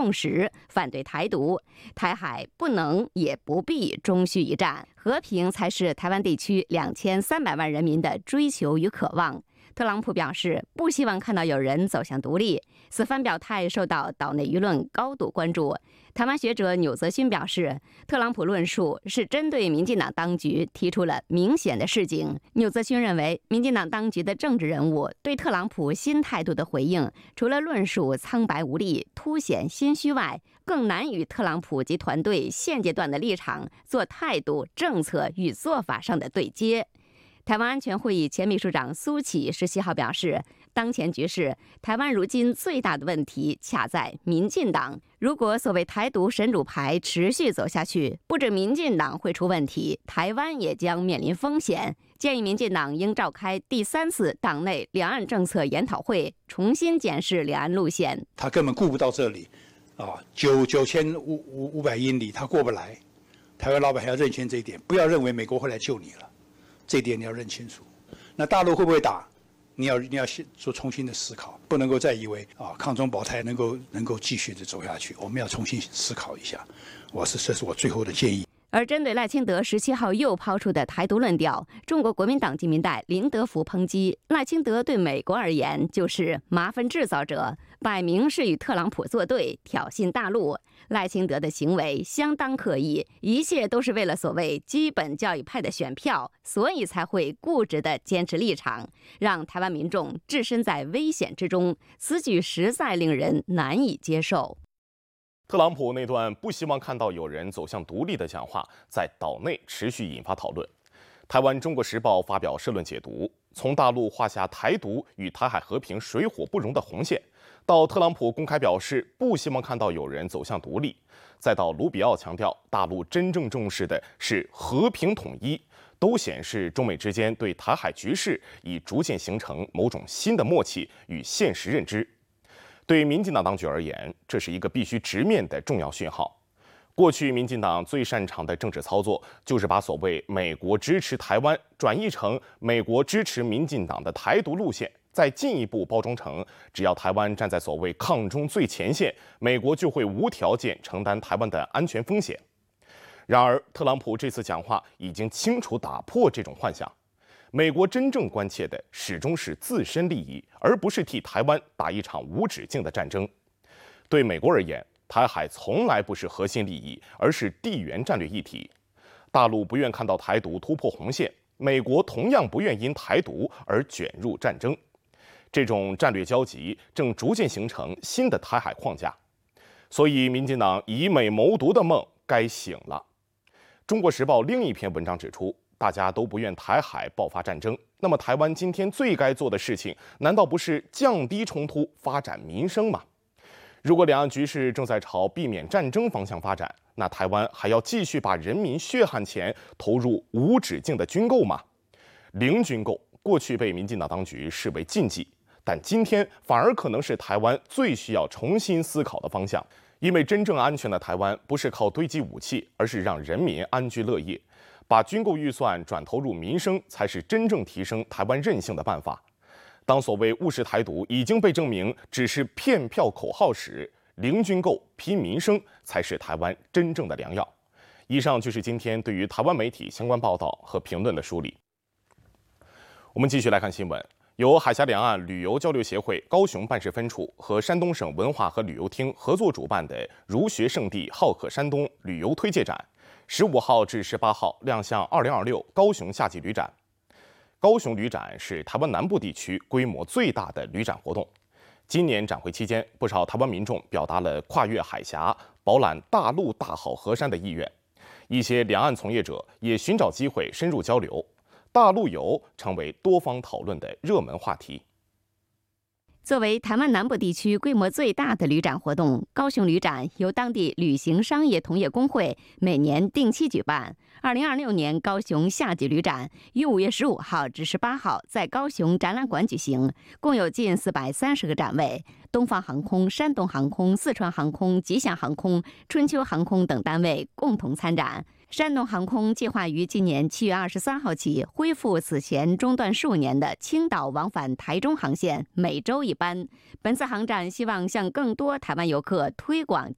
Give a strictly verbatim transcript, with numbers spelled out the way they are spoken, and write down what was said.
共识，反对台独。台海不能也不必终须一战，和平才是台湾地区两千三百万人民的追求与渴望。特朗普表示不希望看到有人走向独立，此番表态受到岛内舆论高度关注。台湾学者钮泽勋表示，特朗普论述是针对民进党当局提出了明显的示警。钮泽勋认为，民进党当局的政治人物对特朗普新态度的回应，除了论述苍白无力、凸显心虚外，更难与特朗普及团队现阶段的立场做态度、政策与做法上的对接。台湾安全会议前秘书长苏起十七号表示，当前局势，台湾如今最大的问题卡在民进党。如果所谓台独神主牌持续走下去，不止民进党会出问题，台湾也将面临风险。建议民进党应召开第三次党内两岸政策研讨会，重新检视两岸路线。 他根本顾不到这里，啊，九九千五五五百英里他过不来。台湾老百姓要认清这一点，不要认为美国会来救你了。这一点你要认清楚。那大陆会不会打？你要你要做重新的思考，不能够再以为啊抗中保台能够能够继续的走下去。我们要重新思考一下。我是这是我最后的建议。 而针对赖清德十七号又抛出的台独论调，中国国民党籍民代林德福抨击赖清德对美国而言就是麻烦制造者，摆明是与特朗普作对，挑衅大陆。赖清德的行为相当刻意，一切都是为了所谓基本教育派的选票，所以才会固执地坚持立场，让台湾民众置身在危险之中。此举实在令人难以接受。 特朗普那段不希望看到有人走向独立的讲话，在岛内持续引发讨论。台湾《中国时报》发表社论解读，从大陆画下台独与台海和平水火不容的红线，到特朗普公开表示不希望看到有人走向独立，再到卢比奥强调大陆真正重视的是和平统一，都显示中美之间对台海局势已逐渐形成某种新的默契与现实认知。对民进党当局而言，这是一个必须直面的重要讯号。过去民进党最擅长的政治操作，就是把所谓美国支持台湾转译成美国支持民进党的台独路线，再进一步包装成只要台湾站在所谓抗中最前线，美国就会无条件承担台湾的安全风险。然而，特朗普这次讲话已经清楚打破这种幻想。美国真正关切的始终是自身利益，而不是替台湾打一场无止境的战争。对美国而言，台海从来不是核心利益，而是地缘战略议题。大陆不愿看到台独突破红线，美国同样不愿因台独而卷入战争。这种战略交集正逐渐形成新的台海框架。所以，民进党以美谋独的梦该醒了。中国时报另一篇文章指出，大家都不愿台海爆发战争，那么台湾今天最该做的事情，难道不是降低冲突、发展民生吗？如果两岸局势正在朝避免战争方向发展，那台湾还要继续把人民血汗钱投入无止境的军购吗？零军购过去被民进党当局视为禁忌，但今天反而可能是台湾最需要重新思考的方向。因为真正安全的台湾，不是靠堆积武器，而是让人民安居乐业。把军购预算转投入民生，才是真正提升台湾韧性的办法。当所谓务实台独已经被证明只是骗票口号时，零军购、拼民生才是台湾真正的良药。以上就是今天对于台湾媒体相关报道和评论的梳理。我们继续来看新闻。由海峡两岸旅游交流协会高雄办事分处和山东省文化和旅游厅合作主办的儒学圣地好客山东旅游推介展，十五号至十八号亮相二零二六高雄夏季旅展。高雄旅展是台湾南部地区规模最大的旅展活动。今年展会期间，不少台湾民众表达了跨越海峡、饱览大陆大好河山的意愿。一些两岸从业者也寻找机会深入交流，大陆游成为多方讨论的热门话题。 作为台湾南部地区规模最大的旅展活动，高雄旅展由当地旅行商业同业公会每年定期举办。二零二六年高雄夏季旅展于五月十五号至十八号在高雄展览馆举行，共有近四百三十个展位。东方航空、山东航空、四川航空、吉祥航空、春秋航空等单位共同参展。山东航空计划于今年七月二十三号起恢复此前中断数年的青岛往返台中航线，每周一班。本次航展希望向更多台湾游客推广